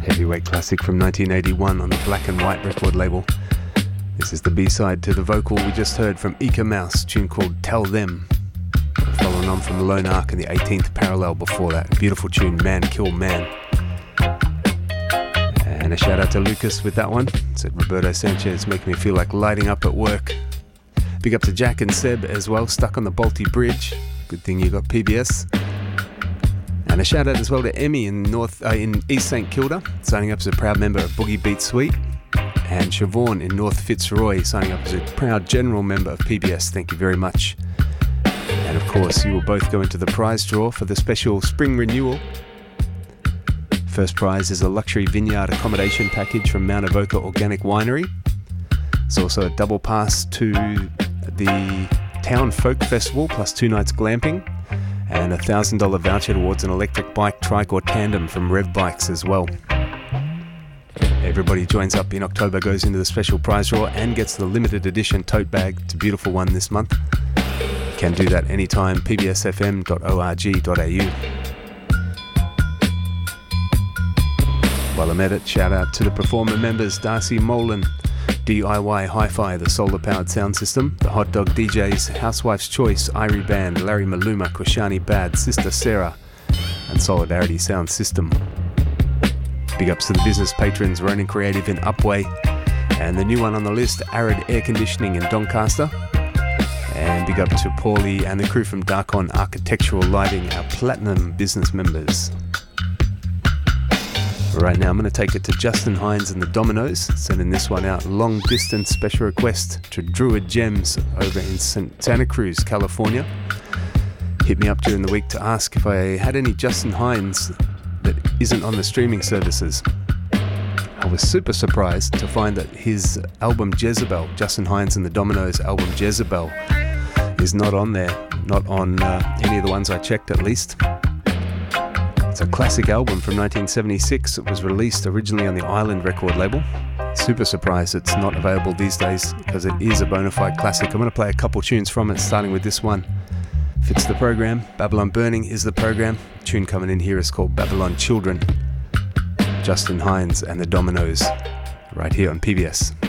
Heavyweight classic from 1981 on the Black and White record label. This is the B-side to the vocal we just heard from Ika Mouse, tune called Tell Them. Following on from Lone Ark and the 18th Parallel before that. Beautiful tune, Man Kill Man. And a shout out to Lucas with that one. Said Roberto Sanchez, making me feel like lighting up at work. Big up to Jack and Seb as well, stuck on the Balti Bridge. Good thing you got PBS. And a shout out as well to Emmy in East St Kilda, signing up as a proud member of Boogie Beat Suite. And Siobhan in North Fitzroy, signing up as a proud general member of PBS. Thank you very much. And of course, you will both go into the prize draw for the special spring renewal. First prize is a luxury vineyard accommodation package from Mount Avoca Organic Winery. It's also a double pass to the Town Folk Festival plus 2 nights glamping and a $1,000 voucher towards an electric bike, trike or tandem from Rev Bikes as well. Everybody joins up in October, goes into the special prize draw and gets the limited edition tote bag. It's a beautiful one this month. You can do that anytime, pbsfm.org.au. While I'm at it, shout out to the performer members Darcy Molan, DIY Hi-Fi, the solar-powered sound system, the Hot Dog DJs, Housewife's Choice, Irie Band, Larry Maluma, Koshani Bad, Sister Sarah, and Solidarity Sound System. Big ups to the business patrons, Ronin Creative in Upway, and the new one on the list, Arid Air Conditioning in Doncaster. And big up to Paulie and the crew from Darkon Architectural Lighting, our platinum business members. Right now I'm going to take it to Justin Hines and the Dominoes, sending this one out, long distance special request to Druid Gems over in Santa Cruz, California. Hit me up during the week to ask if I had any Justin Hines that isn't on the streaming services. I was super surprised to find that his album Jezebel, Justin Hines and the Dominoes album Jezebel, is not on there, not on any of the ones I checked at least. It's a classic album from 1976. It was released originally on the Island record label. Super surprised it's not available these days because it is a bona fide classic. I'm going to play a couple tunes from it, starting with this one. Fits the program. Babylon Burning is the program. Tune coming in here is called Babylon Children. Justin Hines and the Dominoes, right here on PBS.